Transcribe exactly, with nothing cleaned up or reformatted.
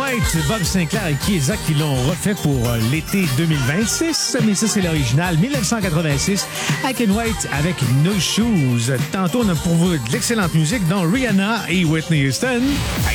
White, Bob Sinclair et Kiesa qui l'ont refait pour euh, l'été deux mille vingt-six, mais ça c'est l'original dix-neuf cent quatre-vingt-six. Black and White avec No Shoes. Tantôt on a pour vous de l'excellente musique dont Rihanna et Whitney Houston.